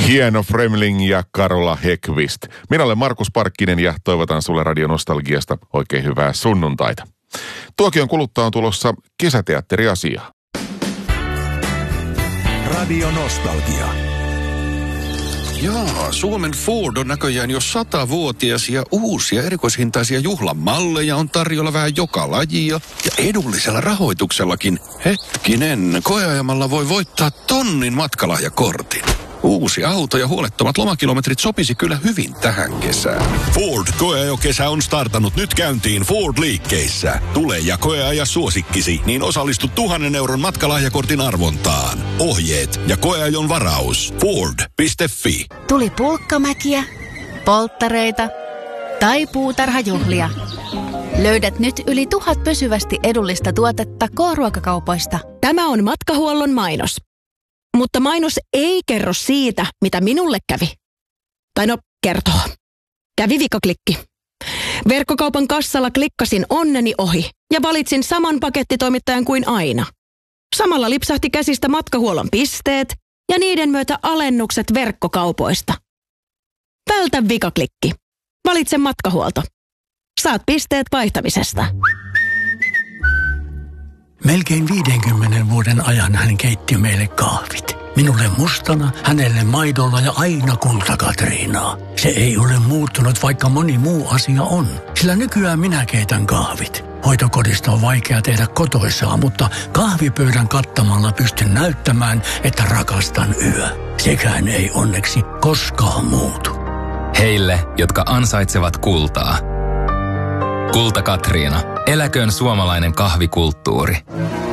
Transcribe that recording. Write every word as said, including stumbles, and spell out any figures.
Hieno Fremling ja Karola Häggkvist. Minä olen Markus Parkkinen ja toivotan sulle Radio Nostalgiasta oikein hyvää sunnuntaita. Tuokion kuluttaa on tulossa kesäteatteriasiaa. Radio Nostalgia. Jaa, Suomen Ford on näköjään jo satavuotias ja uusia erikoishintaisia juhlamalleja on tarjolla vähän joka lajia. Ja edullisella rahoituksellakin. Hetkinen, koeajamalla voi voittaa tonnin matkalahjakortin. Uusi auto ja huolettomat lomakilometrit sopisi kyllä hyvin tähän kesään. Ford koeajokesä on startannut nyt käyntiin Ford-liikkeissä. Tule ja koeaja suosikkisi, niin osallistu tuhannen euron matkalahjakortin arvontaan. Ohjeet ja koeajon varaus. Ford piste fi. Tuli pulkkamäkiä, polttareita tai puutarhajuhlia. Löydät nyt yli tuhat pysyvästi edullista tuotetta K-ruokakaupoista. Tämä on Matkahuollon mainos. Mutta mainos ei kerro siitä, mitä minulle kävi. Tai no, kertoo. Kävi vikaklikki. Verkkokaupan kassalla klikkasin onneni ohi ja valitsin saman pakettitoimittajan kuin aina. Samalla lipsahti käsistä Matkahuollon pisteet ja niiden myötä alennukset verkkokaupoista. Vältä vikaklikki. Valitse Matkahuolto. Saat pisteet vaihtamisesta. Melkein viidenkymmenen vuoden ajan hän keitti meille kahvit. Minulle mustana, hänelle maidolla ja aina kulta-Katriinaa. Se ei ole muuttunut, vaikka moni muu asia on. Sillä nykyään minä keitän kahvit. Hoitokodista on vaikea tehdä kotoisaa, mutta kahvipöydän kattamalla pystyn näyttämään, että rakastan yö. Sekään ei onneksi koskaan muutu. Heille, jotka ansaitsevat kultaa. Kulta-Katriina. Eläköön suomalainen kahvikulttuuri.